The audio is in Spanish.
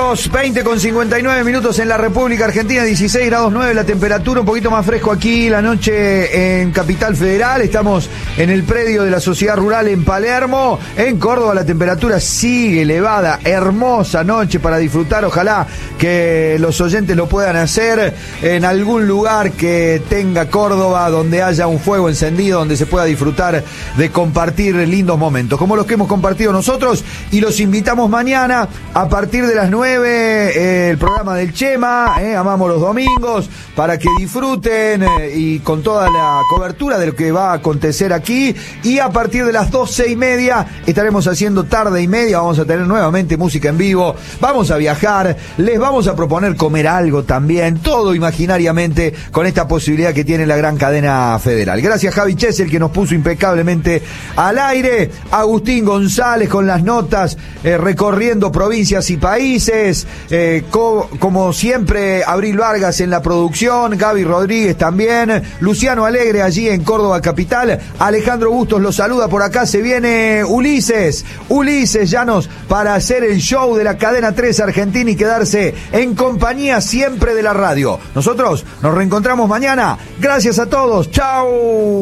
minutos, 20 con 59 minutos en la República Argentina, 16 grados 9 la temperatura, un poquito más fresco aquí la noche en Capital Federal. Estamos en el predio de la Sociedad Rural en Palermo. En Córdoba la temperatura sigue elevada, hermosa noche para disfrutar. Ojalá que los oyentes lo puedan hacer en algún lugar que tenga Córdoba, donde haya un fuego encendido, donde se pueda disfrutar de compartir lindos momentos, como los que hemos compartido nosotros. Y los invitamos mañana a partir de las 9, el programa del Chema, amamos los domingos, para que disfruten y con toda la cobertura de lo que va a acontecer aquí. Y a partir de las 12:30 estaremos haciendo tarde y media, vamos a tener nuevamente música en vivo, vamos a viajar, les vamos a proponer comer algo también, todo imaginariamente con esta posibilidad que tiene la gran cadena federal. Gracias Javi Chesel, que nos puso impecablemente al aire, Agustín González con las notas, recorriendo provincias y países, como siempre Abril Vargas en la producción, Gaby Rodríguez también, Luciano Alegre allí en Córdoba capital, Alejandro Bustos los saluda por acá. Se viene Ulises Llanos para hacer el show de la cadena 3 Argentina y quedarse en compañía siempre de la radio. Nosotros nos reencontramos mañana. Gracias a todos, chau.